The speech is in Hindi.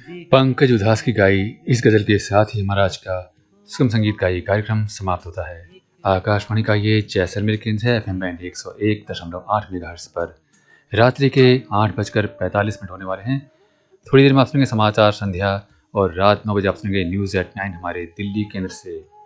पंकज उधास की गाई इस गजल के साथ ही हमारा आज का सुगम संगीत का ये कार्यक्रम समाप्त होता है। आकाशवाणी का ये जैसलमेर केंद्र है, FM बैंड 101.8 मेगाहर्ट्ज पर रात्रि के 8:45 होने वाले हैं। थोड़ी देर में आप सुनेंगे समाचार संध्या और रात 9 बजे आप सुनेंगे न्यूज़ एट 9 हमारे दिल्ली केंद्र से।